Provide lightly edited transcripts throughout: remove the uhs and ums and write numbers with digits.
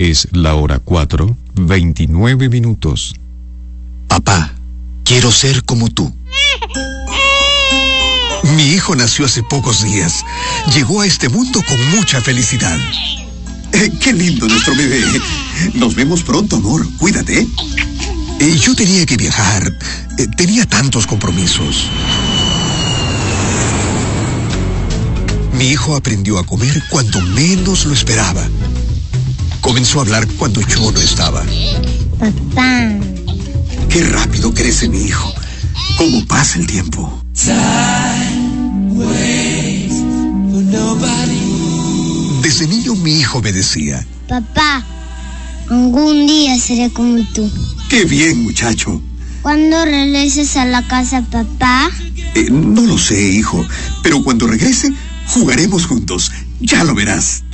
Es la hora 4:29. Papá, quiero ser como tú. Mi hijo nació hace pocos días. Llegó a este mundo con mucha felicidad. Qué lindo nuestro bebé. Nos vemos pronto, amor. Cuídate. Yo tenía que viajar. Tenía tantos compromisos. Mi hijo aprendió a comer cuando menos lo esperaba. Comenzó a hablar cuando yo no estaba. Papá. Qué rápido crece mi hijo. ¿Cómo pasa el tiempo? Desde niño mi hijo me decía: Papá, algún día seré como tú. Qué bien, muchacho. ¿Cuándo regreses a la casa, papá? No lo sé, hijo, pero cuando regrese, jugaremos juntos. Ya lo verás.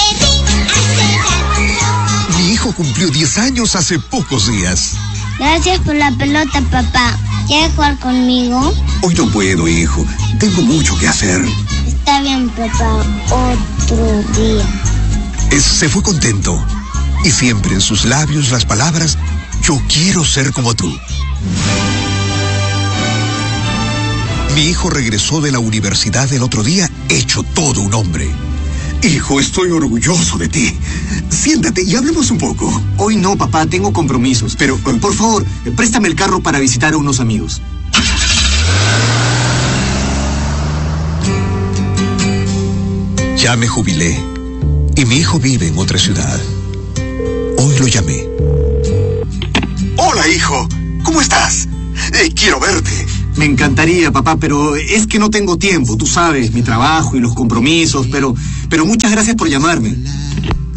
Mi hijo cumplió 10 años hace pocos días. Gracias por la pelota, papá. ¿Quieres jugar conmigo? Hoy no puedo, hijo. Tengo mucho que hacer. Está bien, papá. Otro día. Se fue contento. Y siempre en sus labios las palabras: yo quiero ser como tú. Mi hijo regresó de la universidad el otro día hecho todo un hombre. Hijo, estoy orgulloso de ti. Siéntate y hablemos un poco. Hoy no, papá, tengo compromisos. Pero, por favor, préstame el carro para visitar a unos amigos. Ya me jubilé y mi hijo vive en otra ciudad. Hoy lo llamé. Hola, hijo. ¿Cómo estás? Quiero verte. Me encantaría, papá, pero es que no tengo tiempo. Tú sabes, mi trabajo y los compromisos, pero muchas gracias por llamarme.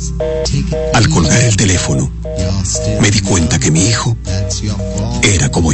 Al colgar el teléfono, me di cuenta que mi hijo era como yo.